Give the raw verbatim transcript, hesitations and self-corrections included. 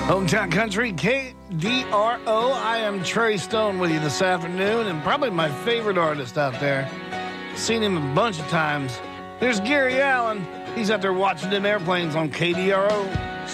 Hometown Country, K D R O. I am Trey Stone with you this afternoon, and probably my favorite artist out there. Seen him a bunch of times. Here's Gary Allen. He's out there watching them airplanes on K D R O.